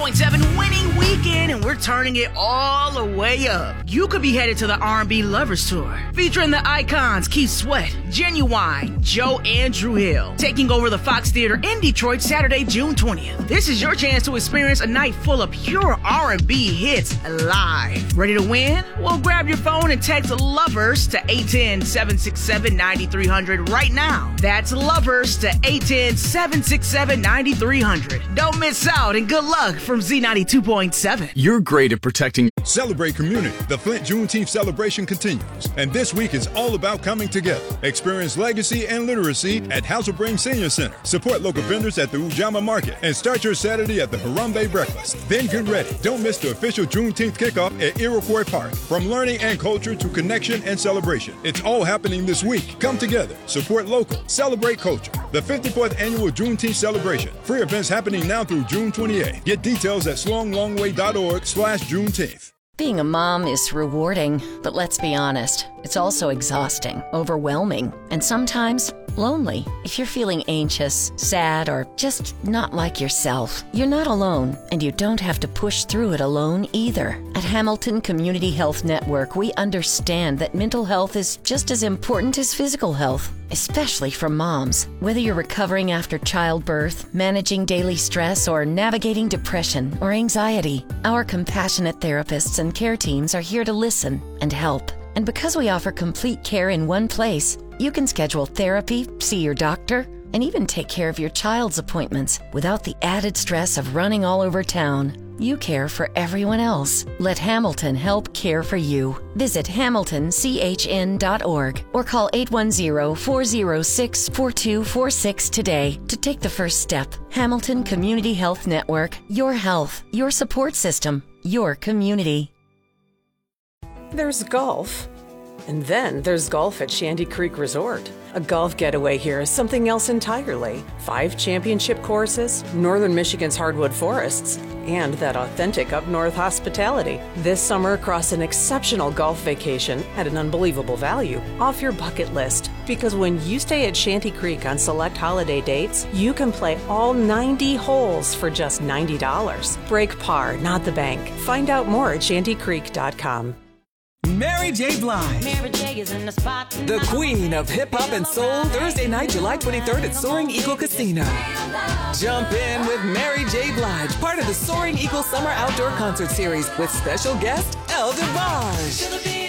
7 winning weekend, and we're turning it all the way up. You could be headed to the R&B Lovers Tour, featuring the icons Keith Sweat, Genuine, Joe and Drew Hill, taking over the Fox Theater in Detroit Saturday, June 20th. This is your chance to experience a night full of pure R&B hits live. Ready to win? Well, grab your phone and text LOVERS to 810-767-9300 right now. That's LOVERS to 810-767-9300. Don't miss out, and good luck from Z92.7. You're great at protecting. Celebrate community. The Flint Juneteenth celebration continues, and this week is all about coming together. Experience legacy and literacy at Hasselbring Senior Center. Support local vendors at the Ujamaa Market, and start your Saturday at the Harambe Breakfast. Then get ready. Don't miss the official Juneteenth kickoff at Iroquois Park. From learning and culture to connection and celebration, it's all happening this week. Come together. Support local. Celebrate culture. The 54th annual Juneteenth celebration. Free events happening now through June 28th. Get details at SlongLongWay.org/Juneteenth. Being a mom is rewarding, but let's be honest, it's also exhausting, overwhelming, and sometimes lonely. If you're feeling anxious, sad, or just not like yourself, you're not alone, and you don't have to push through it alone either. At Hamilton Community Health Network, we understand that mental health is just as important as physical health, especially for moms. Whether you're recovering after childbirth, managing daily stress, or navigating depression or anxiety, our compassionate therapists and care teams are here to listen and help. And because we offer complete care in one place, you can schedule therapy, see your doctor, and even take care of your child's appointments without the added stress of running all over town. You care for everyone else. Let Hamilton help care for you. Visit hamiltonchn.org or call 810-406-4246 today to take the first step. Hamilton Community Health Network. Your health, your support system, your community. There's golf. And then there's golf at Shanty Creek Resort. A golf getaway here is something else entirely. 5 championship courses, Northern Michigan's hardwood forests, and that authentic up-north hospitality. This summer, cross an exceptional golf vacation at an unbelievable value off your bucket list. Because when you stay at Shanty Creek on select holiday dates, you can play all 90 holes for just $90. Break par, not the bank. Find out more at shantycreek.com. Mary J. Blige, Mary J. is in the spot. the queen of hip-hop and soul, Thursday night, July 23rd at Soaring Eagle Casino. Jump in with Mary J. Blige, part of the Soaring Eagle Summer Outdoor Concert Series with special guest El DeBarge.